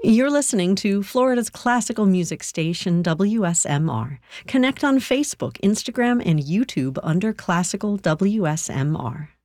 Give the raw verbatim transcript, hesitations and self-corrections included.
You're listening to Florida's classical music station, W S M R. Connect on Facebook, Instagram, and YouTube under Classical W S M R.